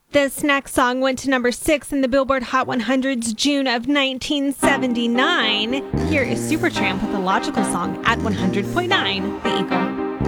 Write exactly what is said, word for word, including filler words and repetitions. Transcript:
This next song went to number six in the Billboard Hot one hundred's June of nineteen seventy-nine. Here is Supertramp with a Logical Song at one hundred point nine The Eagle.